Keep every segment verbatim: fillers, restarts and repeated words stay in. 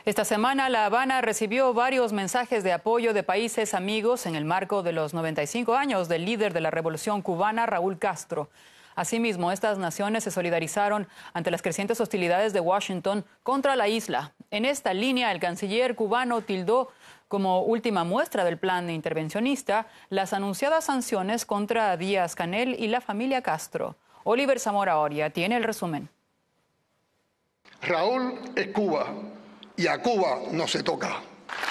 Esta semana, La Habana recibió varios mensajes de apoyo de países amigos en el marco de los noventa y cinco años del líder de la Revolución cubana, Raúl Castro. Asimismo, estas naciones se solidarizaron ante las crecientes hostilidades de Washington contra la isla. En esta línea, el canciller cubano tildó como última muestra del plan intervencionista las anunciadas sanciones contra Díaz-Canel y la familia Castro. Oliver Zamora Oria tiene el resumen. Raúl es Cuba y a Cuba no se toca.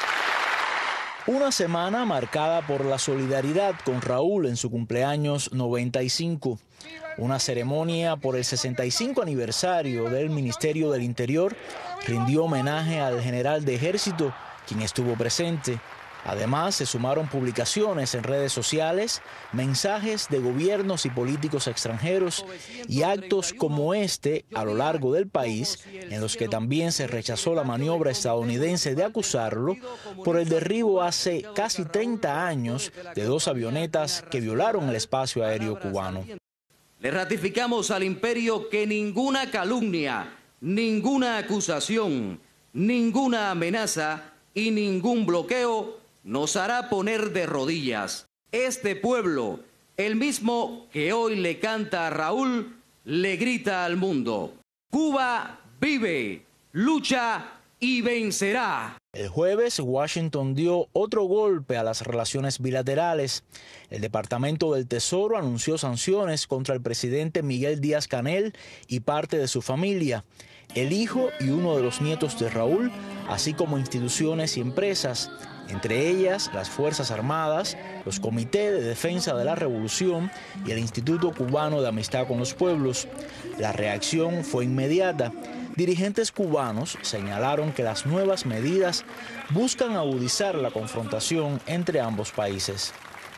Una semana marcada por la solidaridad con Raúl en su cumpleaños noventa y cinco. Una ceremonia por el sesenta y cinco aniversario del Ministerio del Interior rindió homenaje al general de ejército, quien estuvo presente. Además, se sumaron publicaciones en redes sociales, mensajes de gobiernos y políticos extranjeros y actos como este a lo largo del país, en los que también se rechazó la maniobra estadounidense de acusarlo por el derribo hace casi treinta años de dos avionetas que violaron el espacio aéreo cubano. Le ratificamos al imperio que ninguna calumnia, ninguna acusación, ninguna amenaza y ningún bloqueo nos hará poner de rodillas. Este pueblo, el mismo que hoy le canta a Raúl, le grita al mundo: Cuba vive, lucha y vencerá. El jueves, Washington dio otro golpe a las relaciones bilaterales. El Departamento del Tesoro anunció sanciones contra el presidente Miguel Díaz-Canel y parte de su familia, el hijo y uno de los nietos de Raúl, así como instituciones y empresas, entre ellas las Fuerzas Armadas, los Comités de Defensa de la Revolución y el Instituto Cubano de Amistad con los Pueblos. La reacción fue inmediata. Dirigentes cubanos señalaron que las nuevas medidas buscan agudizar la confrontación entre ambos países.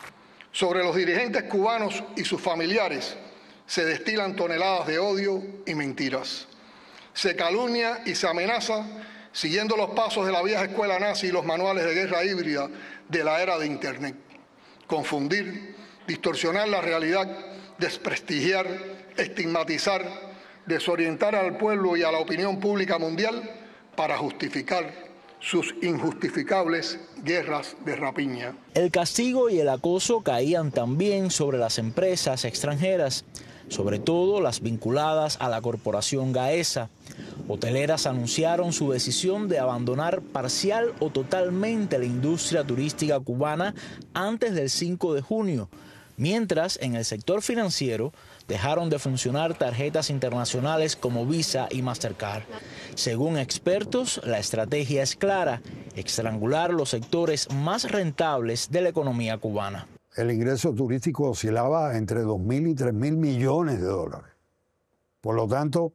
Sobre los dirigentes cubanos y sus familiares se destilan toneladas de odio y mentiras. Se calumnia y se amenaza siguiendo los pasos de la vieja escuela nazi y los manuales de guerra híbrida de la era de Internet. Confundir, distorsionar la realidad, desprestigiar, estigmatizar, desorientar al pueblo y a la opinión pública mundial para justificar sus injustificables guerras de rapiña. El castigo y el acoso caían también sobre las empresas extranjeras, sobre todo las vinculadas a la corporación Gaesa. Hoteleras anunciaron su decisión de abandonar parcial o totalmente la industria turística cubana antes del cinco de junio, mientras en el sector financiero dejaron de funcionar tarjetas internacionales como Visa y Mastercard. Según expertos, la estrategia es clara: estrangular los sectores más rentables de la economía cubana. El ingreso turístico oscilaba entre dos mil y tres mil millones de dólares. Por lo tanto,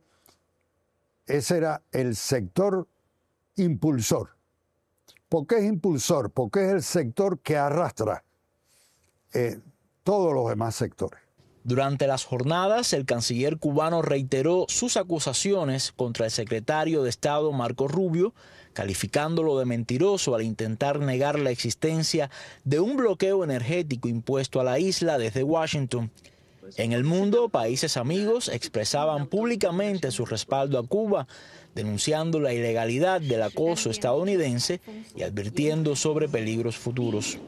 ese era el sector impulsor. ¿Por qué es impulsor? Porque es el sector que arrastra eh, todos los demás sectores. Durante las jornadas, el canciller cubano reiteró sus acusaciones contra el secretario de Estado Marco Rubio, calificándolo de mentiroso al intentar negar la existencia de un bloqueo energético impuesto a la isla desde Washington. En el mundo, países amigos expresaban públicamente su respaldo a Cuba, denunciando la ilegalidad del acoso estadounidense y advirtiendo sobre peligros futuros.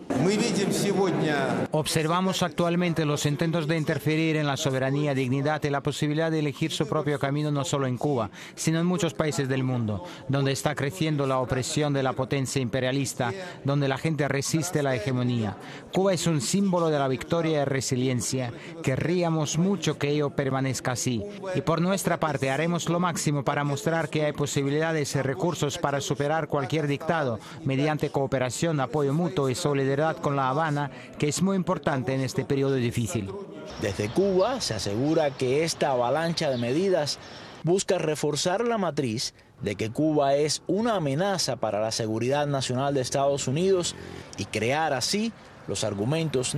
Observamos actualmente los intentos de interferir en la soberanía, dignidad y la posibilidad de elegir su propio camino no solo en Cuba, sino en muchos países del mundo, donde está creciendo la opresión de la potencia imperialista, donde la gente resiste la hegemonía. Cuba es un símbolo de la victoria y resiliencia. Querríamos mucho que ello permanezca así. Y por nuestra parte haremos lo máximo para mostrar que hay posibilidades y recursos para superar cualquier dictado mediante cooperación, apoyo mutuo y solidaridad con La Habana, que es muy importante en este periodo difícil. Desde Cuba se asegura que esta avalancha de medidas busca reforzar la matriz de que Cuba es una amenaza para la seguridad nacional de Estados Unidos y crear así los argumentos